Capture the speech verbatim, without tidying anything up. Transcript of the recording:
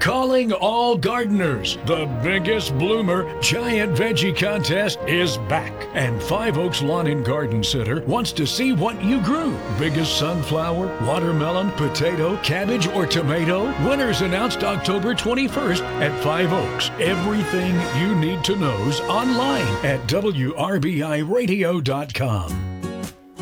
Calling all gardeners. The biggest bloomer giant veggie contest is back. And Five Oaks Lawn and Garden Center wants to see what you grew. Biggest sunflower, watermelon, potato, cabbage, or tomato? Winners announced October twenty-first at Five Oaks. Everything you need to know's online at W R B I radio dot com.